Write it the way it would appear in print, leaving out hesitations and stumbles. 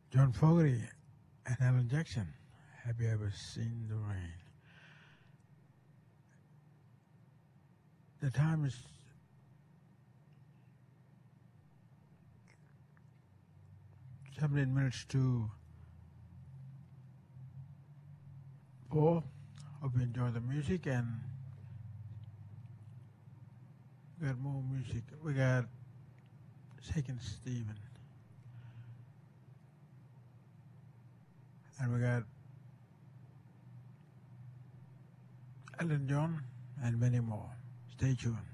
John Fogerty and Alan Jackson. Have you ever seen the rain? The time is 17 minutes to 4. Hope you enjoy the music, and we got more music. We got Shakin' Stephen, and we got Elton John, and many more. Stay tuned.